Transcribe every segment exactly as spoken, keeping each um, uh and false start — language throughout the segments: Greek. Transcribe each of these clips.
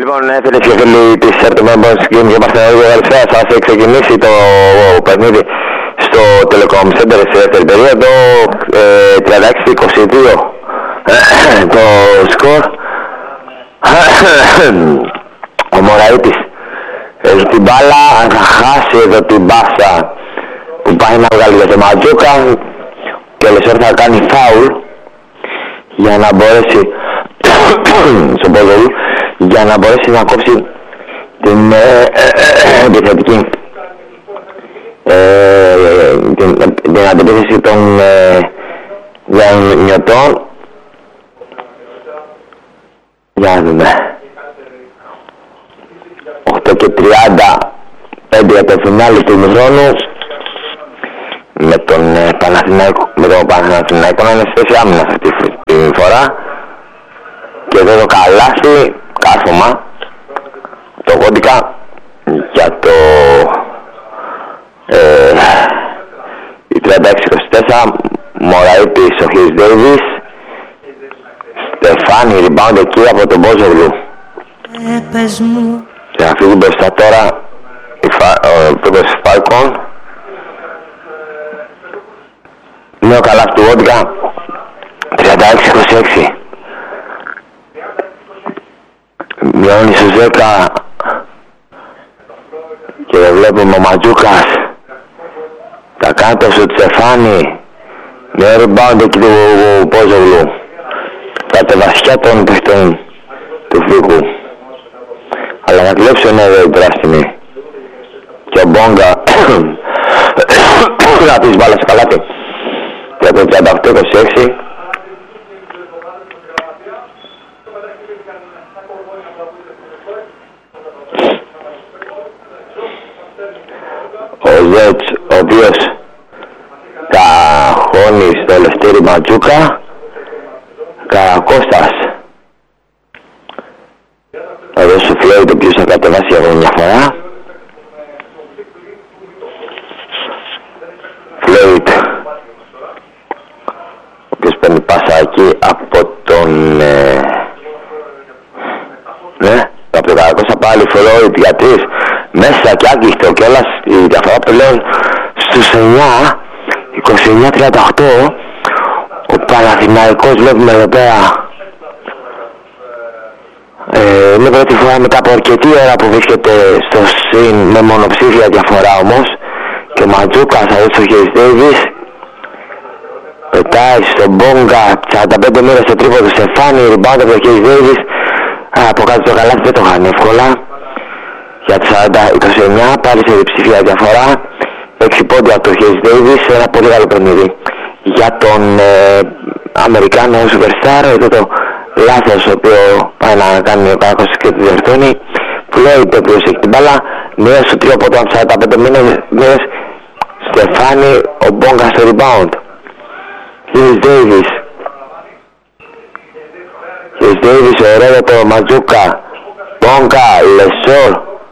Λοιπόν, φίλες και φίλοι της Air Members Game και Παρθεναρίου Γαλισσίας, θα έχει ξεκινήσει το παιχνίδι στο Telecom Center στη δεύτερη περίοδο, ε, τριάντα έξι είκοσι δύο το σκορ. Ο Μωραΐτης έχει την μπάλα, θα χάσει εδώ την μπάσα που πάει να βγάλει για το Ματζούκα και ο Λεσόρ θα κάνει φάουλ για να μπορέσει στον πόδι για να μπορέσει να κόψει την επιθετική ε, την, την αντιπίθεση των διανιωτών. Για να δούμε, οκτώ και τριάντα πέντε για το φινάλι του ημιχρόνου με τον ε, Παναθηναϊκό, με τον Παναθηναϊκό να είναι στη θέση άμυνας αυτή τη φορά. Και εδώ το καλάθι, κάρφωμα, το κόντικα για το ε, η τριάντα έξι είκοσι τέσσερα, Μωραΐτης ο Χις Ντέιβις, Στεφάνι, rebound εκεί από τον Μπόζογλου. Ε, πες μου. Και να φύγει μπροστά τώρα ο πρώτος Φάλκον. Νέο καλάθι του κόντικα, τριάντα έξι είκοσι έξι. Μειώνει στους δέκα και δεν βλέπουμε ο Ματζούκας θα κάνει το σου Τσεφάνι με rebound εκεί του Πόζογλου κατά βασιά των παιχτών του Φίκου, αλλά θα κλέψουν εδώ οι πράσινοι και ο Μπόγκα θα πεις μπάλα στο καλάτι για το τριάντα οκτώ είκοσι έξι. Ο Ζέτς, ο οποίος καχώνει στο Λευτέρη Ματζούκα. Καρακώστας θα δώσει ο Φλόιτ, ο οποίος θα κατεβάσει για μια φορά. Φλόιτ, ο οποίος παίρνει πάσα εκεί από τον ε, ναι, από τον Καρακώστα πάλι Φλόιτ για τρεις μέσα και άκλειστο και όλα η διαφορά πλέον στους εννιά είκοσι εννιά τριάντα οκτώ. Ο Παναθηναϊκός βλέπουμε εδώ πέρα ε, είναι πρώτη φορά μετά από αρκετή ώρα που βρίσκεται στο συν με μονοψήφια διαφορά όμως, και ο Ματζούκας θα δώσει στο Χις Ντέιβις, πετάει στον Μπόγκα, σαράντα πέντε μέρες στο τρίπο του Στεφάνι, rebound από το Χις Ντέιβις, από κάτω το καλάθι δεν το χάνει εύκολα για το σαράντα είκοσι εννιά, πάλι σε διψήφια διαφορά, έξι πόντια από το Χις Ντέιβις, ένα πολύ καλό παιχνίδι για τον ε, Αμερικάνο Superstar. Εδώ το λάθος ο οποίο πάει να κάνει ο Κάκος και του διορθώνει. Φλόιτ ο οποίος έχει την μπάλα, μία στο τρίο από το σαράντα πέντε μήνες, Στεφάνι, ο Μπόγκα στο rebound. Χις Ντέιβις, Χις Ντέιβις, ωραίο το Ματζούκα, Μπόγκα, Λεσόρ.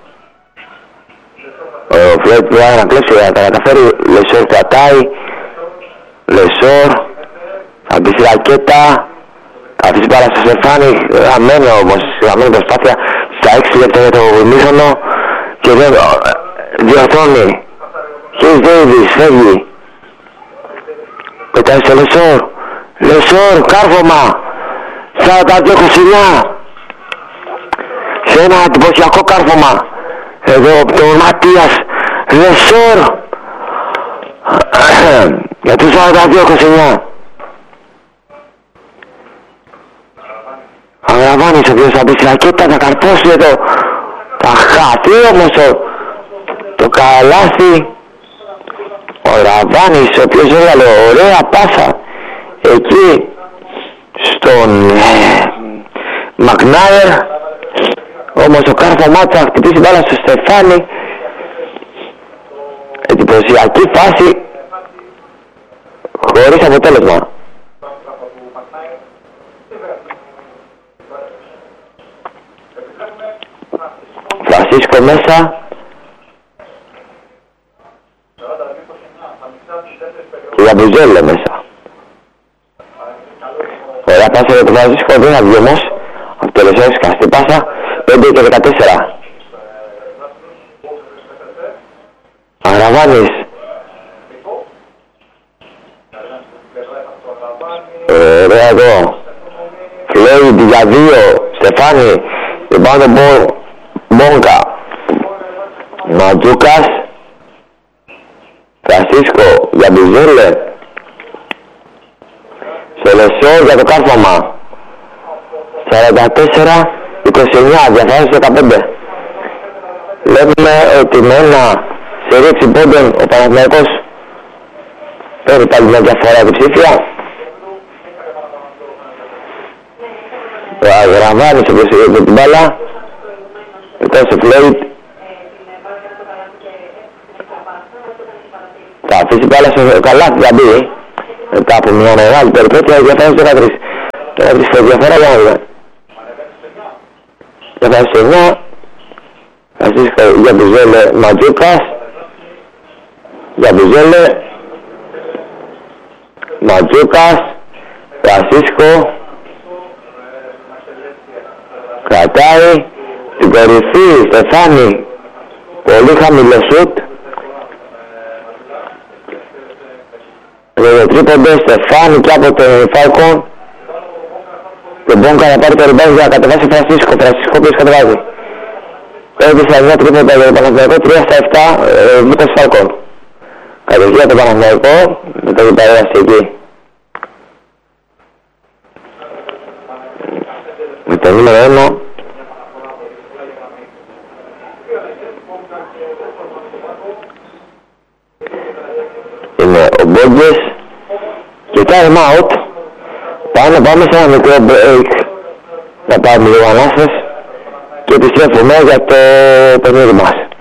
Ο Φλόιτ πρέπει να κλέψει για να τα καταφέρει, Λεσόρ κρατάει. Λεσόρ, θα μπει στη ρακέτα, θα αφήσει πάρα στο Στεφάνι, γραμμένο όμως, γραμμένη προσπάθεια, στα έξι λεπτά για το ημίχρονο και εδώ διορθώνει. Χις Ντέιβις, φεύγει, πετάει στο Λεσόρ, Λεσόρ, κάρφωμα, σαράντα δύο είκοσι εννιά, σε ένα εντυπωσιακό κάρφωμα, εδώ από τον Ματίας, Λεσόρ, για τους σαράντα δύο είκοσι εννιά. Ο Ραβάνης ο οποίος θα μπει στη ρακέτα, θα καρπώσει εδώ, θα χαθεί όμως το, το καλάθι. Ο Ραβάνης ο οποίος έβγαλε ωραία πάσα εκεί στον ε, Μακνάιερ, όμως το κάρφωμά του θα χτυπήσει μπάλα στο Στεφάνι. Εντυπωσιακή φάση χωρίς αποτέλεσμα. Φρανσίσκο μέσα και Γαμπριζέλε μέσα. Ωραία πάσα για τον Φρανσίσκο, δεν θα βγει όμως από το Λεσόρ, σκαστή πάσα, πέντε και δεκατέσσερα. Αγραβάνης. Ωραία εδώ. Φλέιντ για δύο. Στεφάνη. Επάνω μπο, Μπόγκα. Ματζούκας. Φρανσίσκο για Μπιζέλε. Σελεσό για το κάρφωμα. σαράντα τέσσερα είκοσι εννιά, διαφορά δεκαπέντε. Βλέπουμε ότι με ένα σε ρίξη πόντων ο Παναθηναϊκός παίρνει πάλι μια διαφορά διψήφια. Ο Αγραβάνης όπως είχε την μπάλα. Μετά σε Φλέιτ. Θα αφήσει μπάλα στο καλάθι, θα μπει. Μετά από μια μεγάλη περιπέτεια, διαφορά δεκατρία. Τώρα βρίσκεται διαφορά για όλα. Διαφορά σε εννιά. Φρανσίσκο για Μπουζέλε, Ματζούκας. Για Μπουζέλε. Ματζούκας. Φρανσίσκο. Κρατάει. Στην κορυφή, Στεφάνη. Πολύ χαμηλό σουτ. Το τρίποντο, Στεφάνη και από τον Φάλκον. Και Μπόγκα να πάρει το ριμπάουντ για να κατεβάσει Φρανσίσκο. Φρανσίσκο ποιος κατεβάζει. Έδειξε μια τρίποντα για το Παναθηναϊκό, τρία στα επτά, Βούτας Φάλκον. Κατευθείαν το Παναθηναϊκό, με το διπαρέαση εκεί. Με το νούμερο ένα. Είναι ο Μπόγκες. Και time out. Πάμε, πάμε σε ένα μικρό break. Να πάρουμε λίγο ανάσες. Και επιστρέφουμε για το παιχνίδι μας.